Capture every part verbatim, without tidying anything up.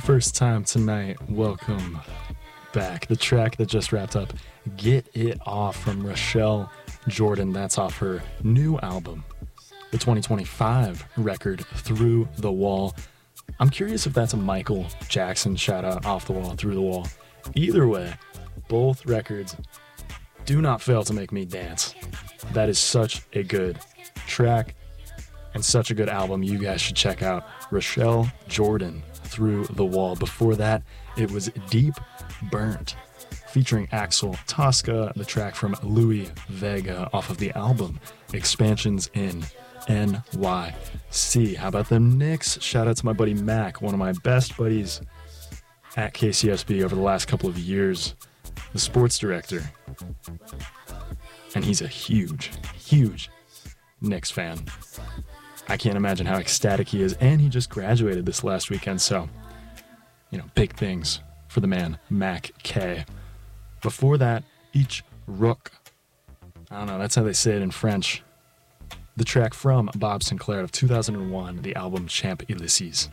first time tonight, welcome back. The track that just wrapped up, Get It Off from Rochelle Jordan. That's off her new album, the twenty twenty-five record, Through the Wall. I'm curious if that's a Michael Jackson shout out, Off the Wall, Through the Wall. Either way, both records do not fail to make me dance. That is such a good track and such a good album. You guys should check out Rochelle Jordan, Through the Wall. Before that, it was Deep Burnt, featuring Axel Tosca, the track from Louis Vega off of the album Expansions in N Y C. How about them Knicks? Shout out to my buddy Mac, one of my best buddies at K C S B over the last couple of years, the sports director. And he's a huge, huge Knicks fan. I can't imagine how ecstatic he is. And he just graduated this last weekend, so, you know, big things for the man, Mac K. Before that, Ich Rook. I don't know, that's how they say it in French. The track from Bob Sinclair of two thousand one, the album Champ Ulysses.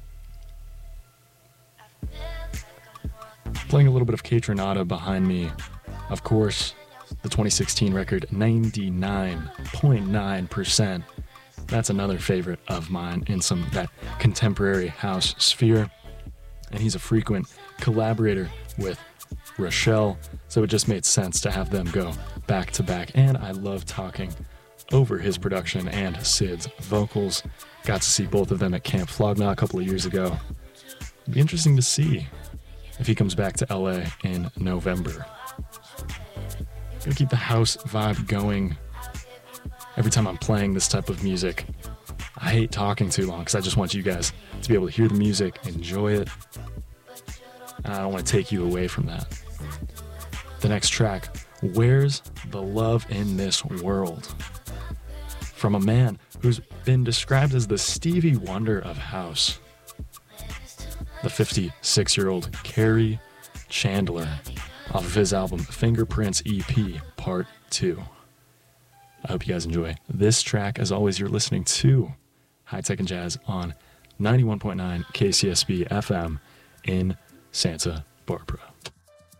Playing a little bit of Kate Renata behind me, of course, the twenty sixteen record ninety-nine point nine percent. That's another favorite of mine in some that contemporary house sphere. And he's a frequent collaborator with Rochelle, so it just made sense to have them go back to back. And I love talking over his production and Sid's vocals. Got to see both of them at Camp Flog Gnaw a couple of years ago. It'd be interesting to see if he comes back to L A in November. Gonna keep the house vibe going every time I'm playing this type of music. I hate talking too long because I just want you guys to be able to hear the music, enjoy it, and I don't want to take you away from that. The next track, Where's the Love in This World? From a man who's been described as the Stevie Wonder of house, the fifty-six-year-old Kerry Chandler, off of his album Fingerprints E P Part two. I hope you guys enjoy this track. As always, you're listening to High Tech and Jazz on ninety-one point nine K C S B F M in Santa Barbara.